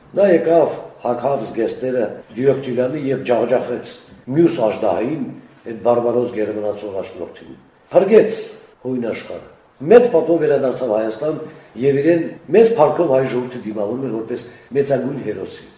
Նա եկավ հագավ զգեստները Դիոկտիլյանի եւ ջաղջախեց մյուս աշդահին այդ բարբարոս գերմանացող աշնորհին։ Փրկեց հույն աշխարհը։ Մեծ պատով վերադարձավ Հայաստան եւ իրեն մեծ փառքով հայ ժողովրդի դիմավորում էր որպես մեծագույն հերոսի։